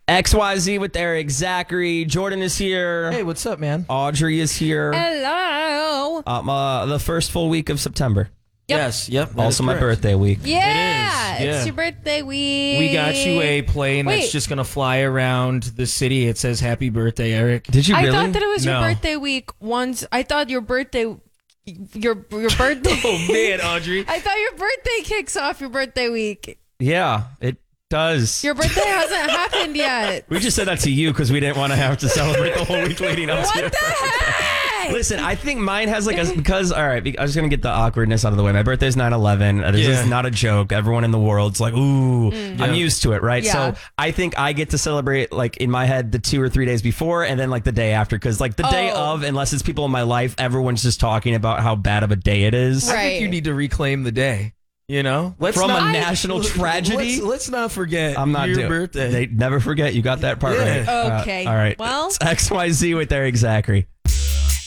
XYZ with Eric Zachary. Jordan is here. Hey, what's up, man? Audrey is here. Hello. The first full week of September. Yep. Yes, yep. that Also is my correct. birthday week. Yeah, It is, yeah. it's your birthday week. We got you a plane Wait. that's just going to fly around the city. It says happy birthday, Eric. Did you I really? thought that it was your No. birthday week once. I thought your birthday. Your birthday. Oh, man, Audrey. I thought your birthday kicks off your birthday week. Yeah, it does. Your birthday hasn't happened yet. We just said that to you because we didn't want to have to celebrate the whole week leading up to What it. the heck? Listen, I think mine has like a, because, all right, I was going to get the awkwardness out of the way. My birthday's 9/11. This Yeah. is not a joke. Everyone in the world's like, ooh, I'm used to it, right? Yeah. So I think I get to celebrate like in my head the 2 or 3 days before and then like the day after. Because like the day Oh. of, unless it's people in my life, everyone's just talking about how bad of a day it is. Right. I think you need to reclaim the day. You know? Let's From not, a national tragedy. Let's not forget I'm not your doing birthday. They never forget. You got that part Yeah. right. Okay. All right. Well. It's XYZ with Eric Zachary.